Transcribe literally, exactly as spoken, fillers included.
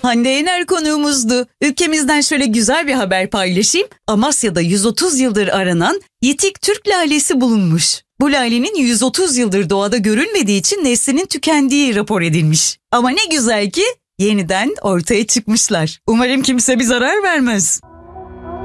Hande Yener konuğumuzdu. Ülkemizden şöyle güzel bir haber paylaşayım. Amasya'da yüz otuz yıldır aranan yitik Türk lalesi bulunmuş. Bu lalenin yüz otuz yıldır doğada görülmediği için neslinin tükendiği rapor edilmiş. Ama ne güzel ki yeniden ortaya çıkmışlar. Umarım kimse bir zarar vermez.